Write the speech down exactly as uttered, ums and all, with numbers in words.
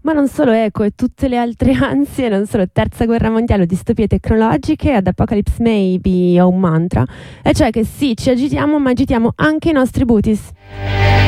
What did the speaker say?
Ma non solo Eco e tutte le altre ansie, non solo terza guerra mondiale o distopie tecnologiche, ad Apocalypse Maybe ho un mantra, e cioè che sì, ci agitiamo, ma agitiamo anche i nostri booties.